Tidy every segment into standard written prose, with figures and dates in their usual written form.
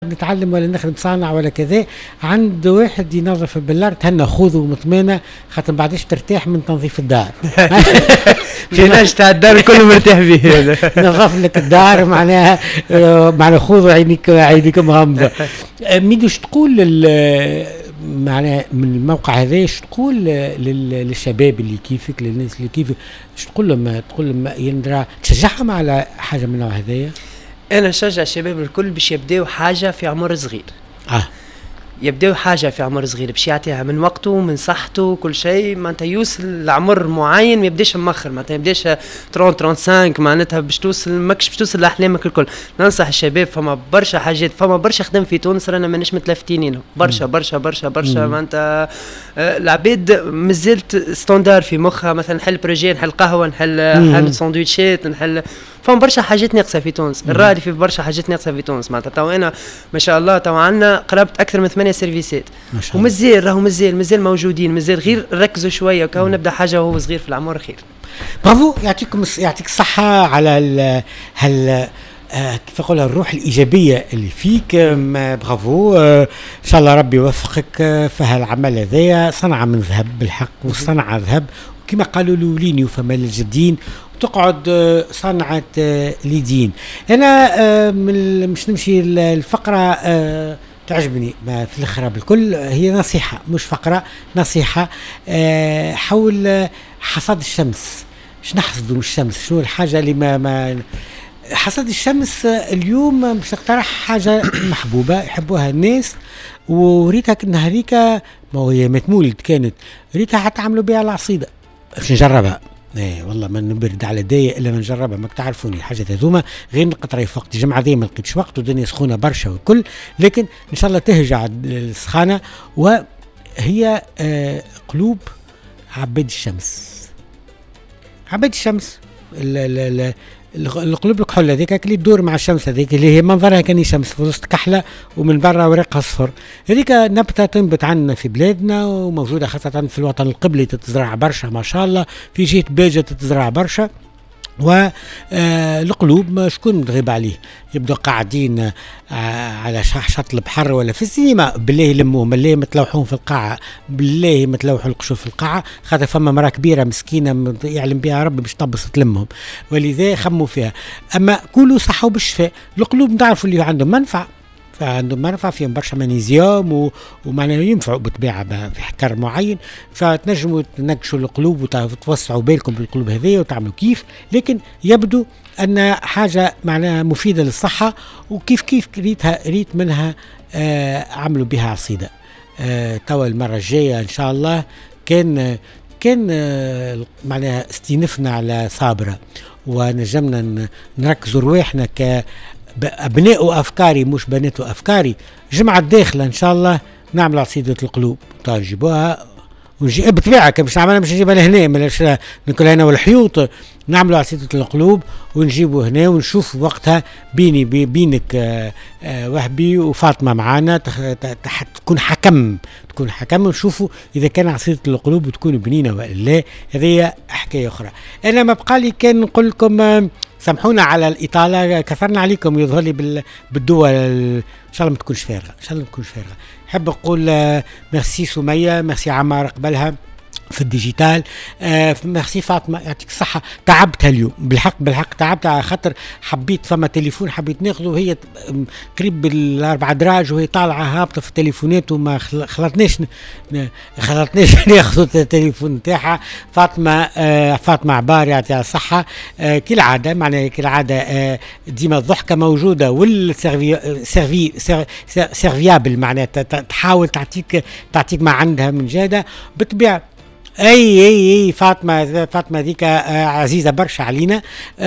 نتعلم ولا نخدم صانع ولا كذا، عند واحد ينظف البلار تهنى خوذه ومطمئنة، خاطر بعدش ترتاح من تنظيف الدار. في ناس تاع الدار كله مرتاح فيه. نظف لك الدار معناها معناها خوذ عينيك مغمضة. ميدوش تقول معناها من الموقع هذا ايش تقول للشباب اللي كيفك، للناس اللي كيفك، ايش تقول لهم يندرى تشجعهم على حاجة من النوع هذايا؟ انا نشجع الشباب الكل باش يبداو حاجه في عمر صغير. يبداو حاجه في عمر صغير باش يعطيها من وقته من صحته كل شيء، معناتها يوصل لعمر معين ما يبداش مؤخر، معناتها ما يبداش 30 35 معناتها باش توصل ماكش باش توصل لاحلامك الكل. ننصح الشباب، فما برشا حاجات، فما برشا خدم في تونس رانا ماناش متلفتين له، برشا برشا برشا برشا. معناتها العباد مازالت ستاندار في مخها، مثلا نحل بروجي، نحل قهوه، نحل ساندويتشات، نحل فما برشا حاجات ناقصه في تونس. الرادي في برشا حاجات ناقصه في تونس، معناتها تو انا ما شاء الله تو عندنا قربت اكثر من 8 سيرفيسات، ومازال راهو مازال موجودين، مازال غير ركزوا شويه وكاو نبدا حاجه وهو صغير في العمر خير. برافو، يعطيك الصحه على كيف نقول الروح الايجابيه اللي فيك. برافو، ان شاء الله ربي يوفقك في هالعمل هذايا. صنعه من ذهب بالحق، والصنعه ذهب كما قالوا الاولين فما للجدين، تقعد صنعة ليدين. أنا مش نمشي الفقرة تعجبني ما في الأخرى بالكل، هي نصيحة مش فقرة، نصيحة حول حصاد الشمس. شو نحصدوا من الشمس؟ شنو الحاجة اللي ما حصاد الشمس اليوم؟ مش نقترح حاجة محبوبة يحبوها الناس، وريتها كأنها ريكا ما هي متمولد كانت ريتها حتعملوا بها العصيدة. باش نجربها. ايه والله ما نبرد على داية الا ما نجربها. ما تعرفوني الحاجات هذوما غير نقطري في وقت الجمعه ذي ما لقيتش وقت والدنيا سخونه برشا والكل، لكن ان شاء الله تهجع السخانه. وهي قلوب عباد الشمس. عباد الشمس القلوب الكحول هذيك اللي تدور مع الشمس، هذيك اللي هي منظرها كاني شمس في وسط كحله ومن برا ورقها اصفر. هذيك نبته تنبت عندنا في بلادنا وموجوده خاصه في الوطن القبلي، تتزرع برشا ما شاء الله، في جهه باجه تتزرع برشا. والقلوب شكون تغيب عليه؟ يبدو قاعدين على شط البحر ولا في السينما، بالله يلموهم، بالله متلوحون في القاعة، بالله متلوحوا القشور في القاعة، خاطر فما مرأة كبيرة مسكينة يعلم بها ربي باش تبص تلمهم، ولذا خموا فيها. أما كلوا صحة وبالشفاء. القلوب نعرفوا اللي عندهم منفعة، فعندهم منفعة، فيهم برشا مغنيسيوم ومعناه ينفعوا بالطبيعة في حكر معين، فتنجموا تنقشوا القلوب وتوسعوا بالكم بالقلوب هذه وتعملوا كيف. لكن يبدو أن حاجة معناها مفيدة للصحة، وكيف ريت منها عملوا بها عصيدة. توا المرة الجاية إن شاء الله كان معناها استنفنا على صابرة ونجمنا نركزوا رواحنا أبناء وأفكاري مش بنات وأفكاري. جمعة الداخلة إن شاء الله نعمل عصيدة القلوب، نجيبوها ونجي بطبيعة كم باش نعملها، مش نجيبها لهنا ملاش ناكلها أنا والحيوط. نعملوا عصيدة القلوب ونجيبوا هنا ونشوف وقتها بينك وهبي وفاطمة معانا تكون حكم ونشوفوا إذا كان عصيدة القلوب وتكون بنينة ولا لا. هذه حكاية أخرى. أنا ما بقى لي كان نقول لكم سامحونا على الإطالة، كثرنا عليكم، يظهر لي بالدول إن شاء الله ما تكونش فارغة. حب أقول ميرسي سمية، ميرسي عمار قبلها في الديجيتال، ميرسي فاطمة يعطيك الصحة. تعبتها اليوم بالحق تعبت، على خاطر حبيت فما تليفون حبيت ناخذه، وهي قريب بالأربع دراج وهي طالعة هابطة في التليفونات وما خلطناش ناخذ التليفون نتاعها. فاطمة عبار يعطيها الصحة. كالعادة معناها كالعادة ديما الضحكة موجودة، والسيرفيابل معناها تحاول تعطيك ما عندها من جادة بالطبيعة. اي فاطمه ذيك عزيزه برشا علينا.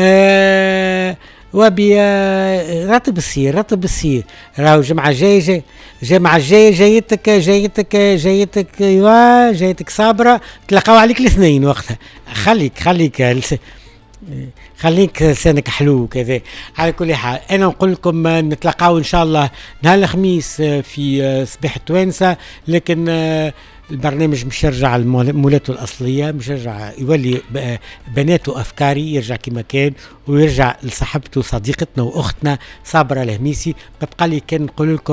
وبي رطب السير راهو الجمعه الجايه جايتك صابره، تلقاو عليك الاثنين وقتها. خليك لسانك حلو كذا. على كل حال انا نقول لكم نتلاقاو ان شاء الله نهار الخميس في صباح التوانسه، لكن البرنامج مش يرجع لمولاته الأصلية، مش يرجع يولي بناته أفكاري، يرجع كما كان ويرجع لصاحبته صديقتنا وأختنا صابرة الهميسي. ببقى لي كان نقول لكم